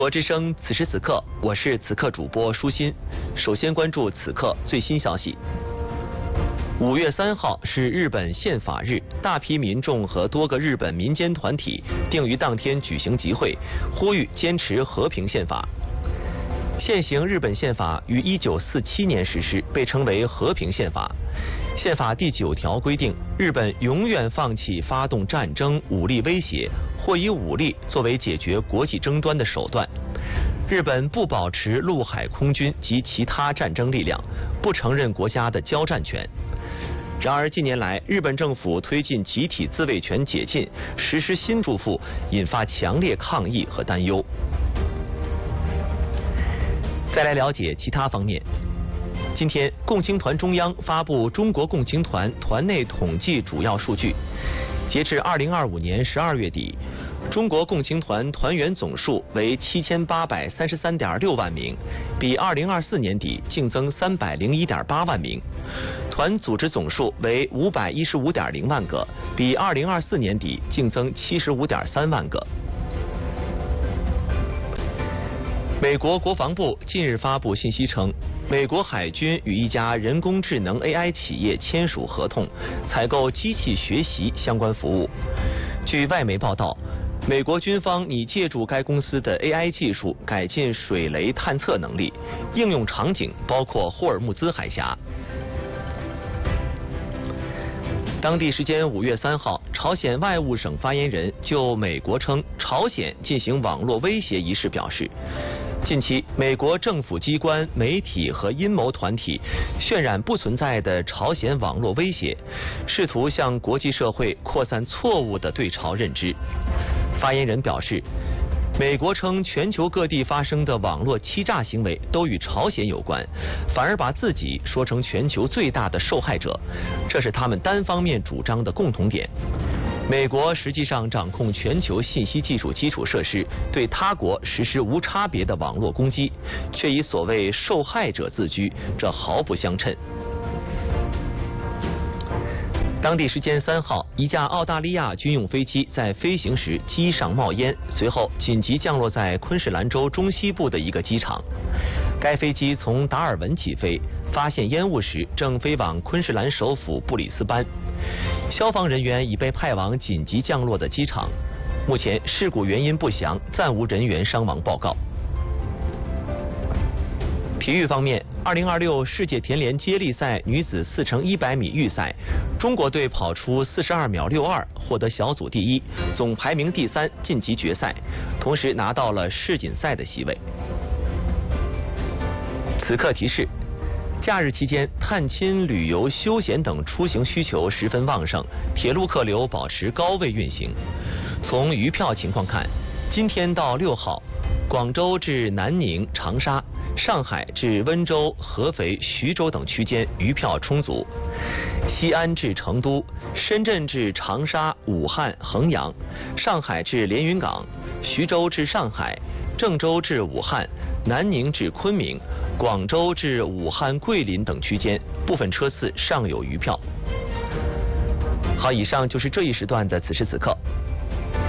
国之声，此时此刻，我是此刻主播舒心。首先关注此刻最新消息。5月3号是日本宪法日，大批民众和多个日本民间团体定于当天举行集会，呼吁坚持和平宪法。现行日本宪法于1947年实施，被称为和平宪法。宪法第9条规定，日本永远放弃发动战争、武力威胁或以武力作为解决国际争端的手段。日本不保持陆海空军及其他战争力量，不承认国家的交战权。然而近年来，日本政府推进集体自卫权解禁，实施新住妇，引发强烈抗议和担忧。再来了解其他方面。今天，共青团中央发布中国共青团团内统计主要数据。截至2025年12月底，中国共青团团员总数为7833.6万名，比2024年底净增301.8万名。团组织总数为515.0万个，比2024年底净增75.3万个。美国国防部近日发布信息称，美国海军与一家人工智能 AI 企业签署合同，采购机器学习相关服务。据外媒报道，美国军方拟借助该公司的 AI 技术改进水雷探测能力，应用场景包括霍尔木兹海峡。当地时间5月3号，朝鲜外务省发言人就美国称朝鲜进行网络威胁一事表示，近期美国政府机关、媒体和阴谋团体渲染不存在的朝鲜网络威胁，试图向国际社会扩散错误的对朝认知。发言人表示，美国称全球各地发生的网络欺诈行为都与朝鲜有关，反而把自己说成全球最大的受害者，这是他们单方面主张的共同点。美国实际上掌控全球信息技术基础设施，对他国实施无差别的网络攻击，却以所谓受害者自居，这毫不相称。当地时间3号，一架澳大利亚军用飞机在飞行时机上冒烟，随后紧急降落在昆士兰州中西部的一个机场。该飞机从达尔文起飞，发现烟雾时正飞往昆士兰首府布里斯班。消防人员已被派往紧急降落的机场。目前事故原因不详，暂无人员伤亡报告。体育方面，2026世界田联接力赛女子4×100米预赛，中国队跑出42秒62，获得小组第1，总排名第3，晋级决赛，同时拿到了世锦赛的席位。此刻提示：假日期间，探亲、旅游、休闲等出行需求十分旺盛，铁路客流保持高位运行。从余票情况看，今天到6号，广州至南宁、长沙、上海至温州、合肥、徐州等区间余票充足；西安至成都、深圳至长沙、武汉、衡阳、上海至连云港、徐州至上海、郑州至武汉、南宁至昆明、广州至武汉、桂林等区间部分车次尚有余票。好，以上就是这一时段的此时此刻。